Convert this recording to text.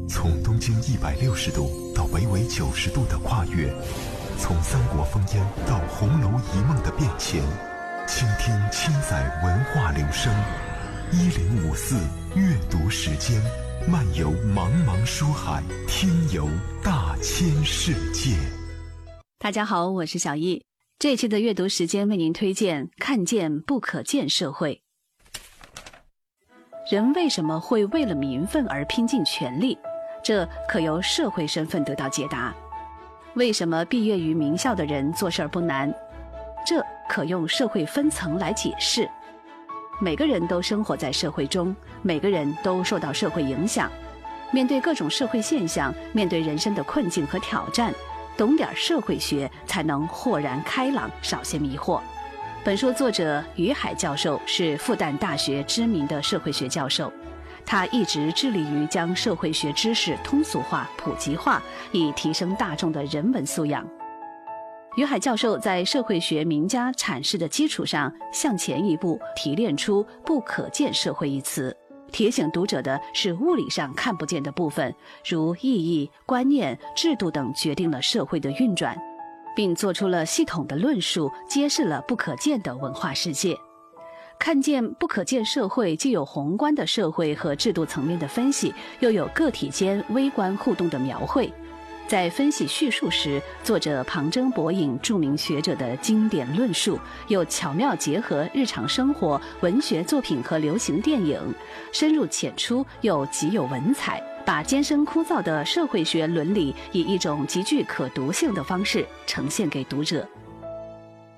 从东经160度到北纬90度的跨越，从三国烽烟到红楼一梦的变迁，倾听千载文化流声。1054阅读时间，漫游茫茫书海，听游大千世界。 大家好，我是小易。这一期的阅读时间为您推荐《看见不可见社会》。人为什么会为了民愤而拼尽全力？这可由社会身份得到解答。为什么毕业于名校的人做事不难？这可用社会分层来解释。每个人都生活在社会中，每个人都受到社会影响。面对各种社会现象，面对人生的困境和挑战，懂点社会学才能豁然开朗，少些迷惑。本书作者于海教授是复旦大学知名的社会学教授，他一直致力于将社会学知识通俗化、普及化，以提升大众的人文素养。于海教授在社会学名家阐释的基础上，向前一步提炼出“不可见社会”一词，提醒读者的是物理上看不见的部分，如意义、观念、制度等决定了社会的运转，并做出了系统的论述，揭示了不可见的文化世界。看见不可见社会，既有宏观的社会和制度层面的分析，又有个体间微观互动的描绘。在分析叙述时，作者旁征博引著名学者的经典论述，又巧妙结合日常生活、文学作品和流行电影，深入浅出又极有文采，把艰深枯燥的社会学伦理以一种极具可读性的方式呈现给读者。